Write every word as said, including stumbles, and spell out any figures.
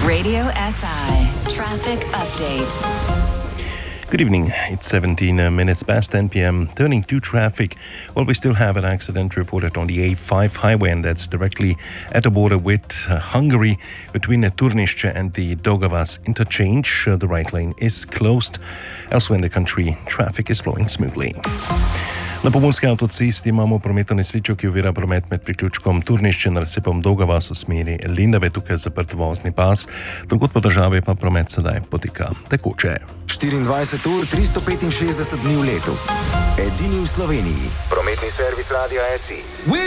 Radio S I Traffic Update. Good evening. It's seventeen minutes past ten p.m. Turning to traffic. Well, we still have an accident reported on the A five highway, and that's directly at the border with uh, Hungary between uh, Turnišče and the Daugavas interchange. Uh, the right lane is closed. Elsewhere in the country, traffic is flowing smoothly. Na pomorski avtocesti imamo prometno nesrečo, ki ovira promet med priključkom Turnišče in razcepom Daugavas v smeri Lendave. Tukaj je zaprt vozni pas, drugod po državi pa promet sedaj poteka tekoče. štiriindvajset ur, tristo petinšestdeset dni v letu. Edini v Sloveniji. Prometni servis Radia S I.